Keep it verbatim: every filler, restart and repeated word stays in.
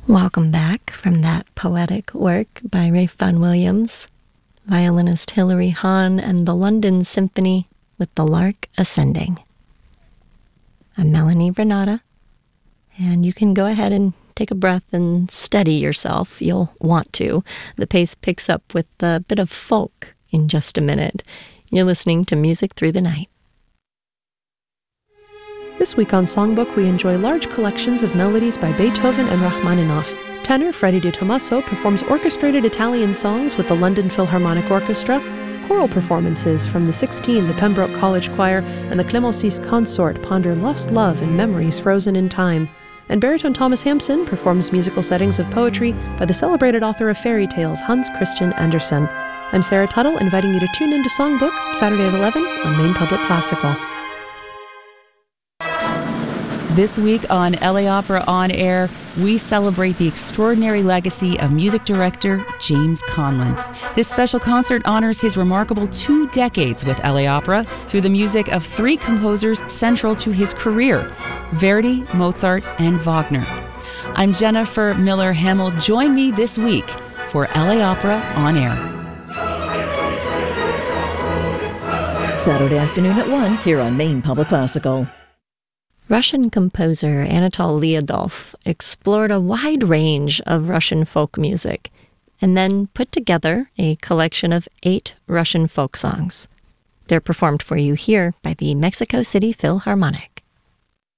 Welcome back from that poetic work by Ralph Vaughan Williams, violinist Hilary Hahn, and the London Symphony with The Lark Ascending. I'm Melanie Renata, and you can go ahead and take a breath and steady yourself. You'll want to. The pace picks up with a bit of folk in just a minute. You're listening to Music Through the Night. This week on Songbook, we enjoy large collections of melodies by Beethoven and Rachmaninoff. Tenor Freddie Di Tommaso performs orchestrated Italian songs with the London Philharmonic Orchestra, choral performances from the sixteen, the Pembroke College Choir, and the Clémencis Consort ponder lost love and memories frozen in time. And baritone Thomas Hampson performs musical settings of poetry by the celebrated author of fairy tales, Hans Christian Andersen. I'm Sarah Tuttle, inviting you to tune into Songbook, Saturday at eleven on Maine Public Classical. This week on L A Opera On Air, we celebrate the extraordinary legacy of music director James Conlon. This special concert honors his remarkable two decades with L A Opera through the music of three composers central to his career, Verdi, Mozart, and Wagner. I'm Jennifer Miller Hamill. Join me this week for L A Opera On Air. Saturday afternoon at one here on Maine Public Classical. Russian composer Anatol Lyudov explored a wide range of Russian folk music and then put together a collection of eight Russian folk songs. They're performed for you here by the Mexico City Philharmonic.